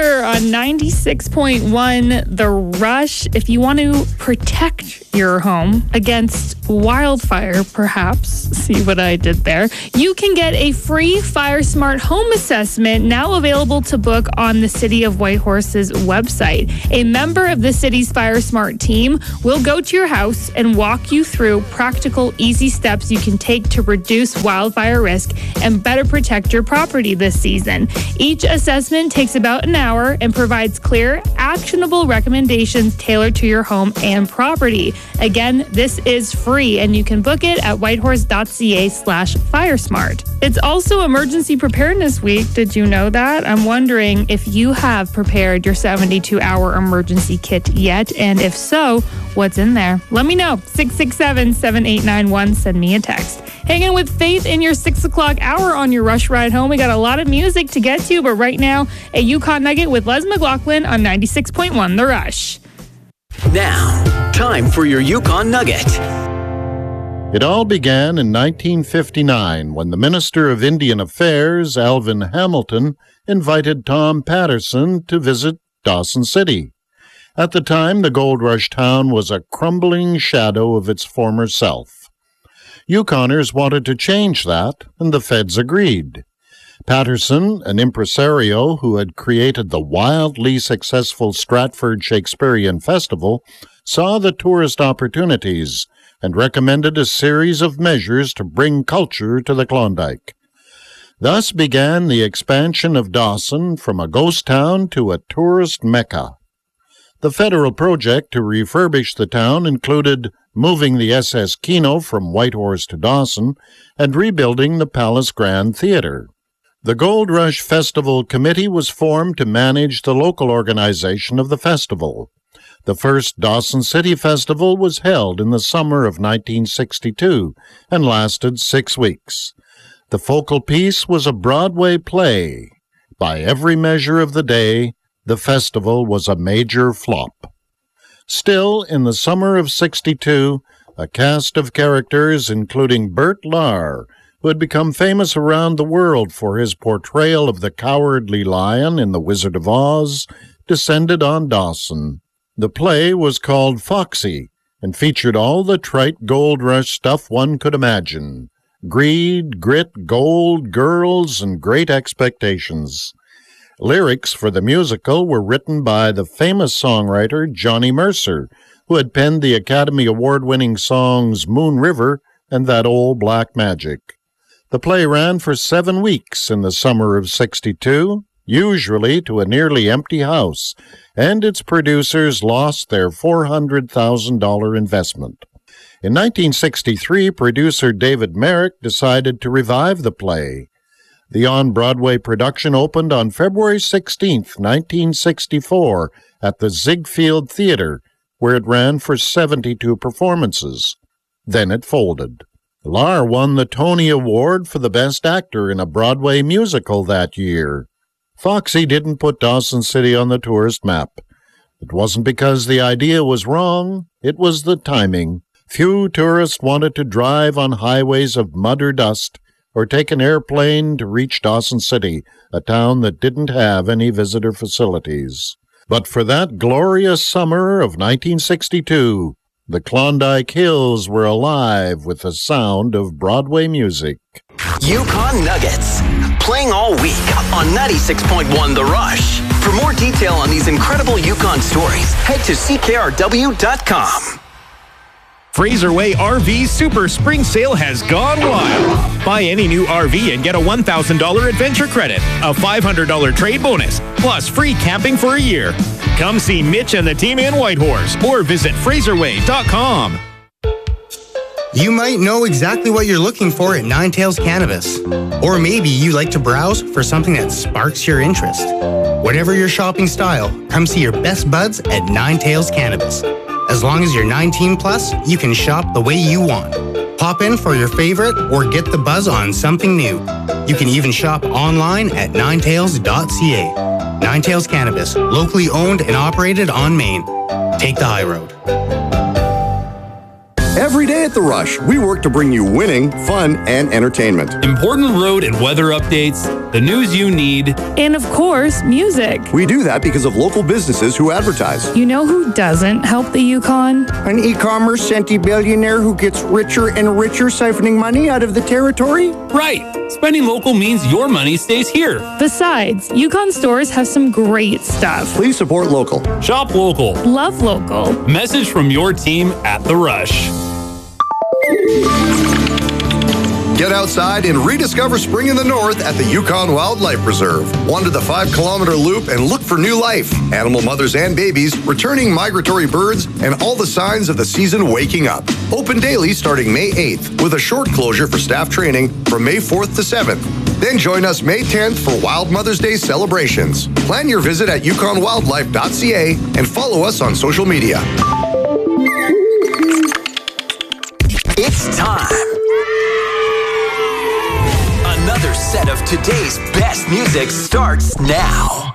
Walker on 96.1 The Rush. If you want to protect your home against wildfire, perhaps, see what I did there, you can get a free Fire Smart home assessment now available to book on the City of Whitehorse's website. A member of the city's Fire Smart team will go to your house and walk you through practical, easy steps you can take to reduce wildfire risk and better protect your property this season. Each assessment takes about an hour and provides clear, actionable recommendations tailored to your home and property. Again, this is free and you can book it at whitehorse.ca/firesmart. It's also Emergency Preparedness Week. Did you know that? I'm wondering if you have prepared your 72-hour emergency kit yet, and if so, what's in there? Let me know. 667-7891. Send me a text. Hanging with Faith in your 6 o'clock hour on your Rush Ride Home. We got a lot of music to get to, but right now, a Yukon Nugget with Les McLaughlin on 96.1 The Rush. Now, time for your Yukon Nugget. It all began in 1959 when the Minister of Indian Affairs, Alvin Hamilton, invited Tom Patterson to visit Dawson City. At the time, the gold rush town was a crumbling shadow of its former self. Yukoners wanted to change that, and the feds agreed. Patterson, an impresario who had created the wildly successful Stratford Shakespearean Festival, saw the tourist opportunities and recommended a series of measures to bring culture to the Klondike. Thus began the expansion of Dawson from a ghost town to a tourist mecca. The federal project to refurbish the town included moving the SS Kino from Whitehorse to Dawson and rebuilding the Palace Grand Theatre. The Gold Rush Festival Committee was formed to manage the local organization of the festival. The first Dawson City Festival was held in the summer of 1962 and lasted 6 weeks. The focal piece was a Broadway play. By every measure of the day, the festival was a major flop. Still, in the summer of '62, a cast of characters, including Bert Lahr, who had become famous around the world for his portrayal of the Cowardly Lion in The Wizard of Oz, descended on Dawson. The play was called Foxy and featured all the trite gold rush stuff one could imagine: greed, grit, gold, girls, and great expectations. Lyrics for the musical were written by the famous songwriter Johnny Mercer, who had penned the Academy Award-winning songs Moon River and That Old Black Magic. The play ran for 7 weeks in the summer of '62, usually to a nearly empty house, and its producers lost their $400,000 investment. In 1963, producer David Merrick decided to revive the play. The on-Broadway production opened on February 16, 1964, at the Ziegfeld Theatre, where it ran for 72 performances. Then it folded. Lahr won the Tony Award for the Best Actor in a Broadway musical that year. Foxy didn't put Dawson City on the tourist map. It wasn't because the idea was wrong, it was the timing. Few tourists wanted to drive on highways of mud or dust, or take an airplane to reach Dawson City, a town that didn't have any visitor facilities. But for that glorious summer of 1962, the Klondike Hills were alive with the sound of Broadway music. Yukon Nuggets, playing all week on 96.1 The Rush. For more detail on these incredible Yukon stories, head to ckrw.com. Fraser Way RV Super Spring Sale has gone wild. Buy any new RV and get a $1,000 adventure credit, a $500 trade bonus, plus free camping for a year. Come see Mitch and the team in Whitehorse or visit FraserWay.com. You might know exactly what you're looking for at Nine Tails Cannabis. Or maybe you like to browse for something that sparks your interest. Whatever your shopping style, come see your best buds at Nine Tails Cannabis. As long as you're 19 plus, you can shop the way you want. Pop in for your favorite or get the buzz on something new. You can even shop online at ninetails.ca. Nine Tails Cannabis, locally owned and operated on Main. Take the high road. Every day at The Rush, we work to bring you winning, fun, and entertainment. Important road and weather updates, the news you need, and of course, music. We do that because of local businesses who advertise. You know who doesn't help the Yukon? An e-commerce centibillionaire who gets richer and richer siphoning money out of the territory? Right. Spending local means your money stays here. Besides, Yukon stores have some great stuff. Please support local. Shop local. Love local. Message from your team at The Rush. Get outside and rediscover spring in the north at the Yukon Wildlife Preserve. Wander the 5-kilometer loop and look for new life. Animal mothers and babies, returning migratory birds, and all the signs of the season waking up. Open daily starting May 8th with a short closure for staff training from May 4th to 7th. Then join us May 10th for Wild Mother's Day celebrations. Plan your visit at yukonwildlife.ca and follow us on social media. It's time. Another set of today's best music starts now.